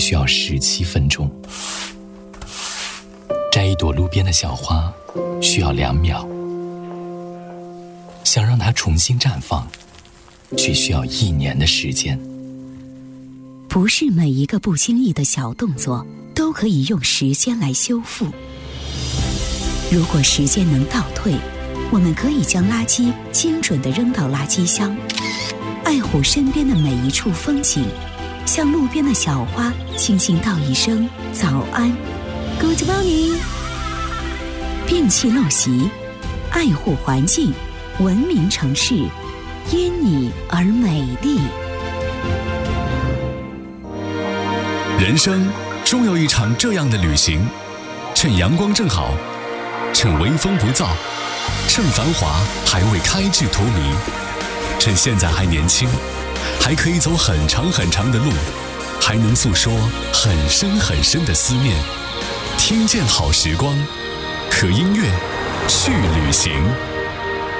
需要17分钟。摘一朵路边的小花需要2秒，想让它重新绽放，却需要1年的时间。 不是每一个不经意的小动作都可以用时间来修复。如果时间能倒退，我们可以将垃圾精准地扔到垃圾箱，爱护身边的每一处风景，向路边的小花轻轻道一声早安 Good morning。 摒弃陋习，爱护环境，文明城市因你而美丽。 人生终有一场这样的旅行，趁阳光正好，趁微风不燥，趁繁华还未开至荼蘼，趁现在还年轻，还可以走很长很长的路，还能诉说很深很深的思念。听见好时光，和音乐去旅行。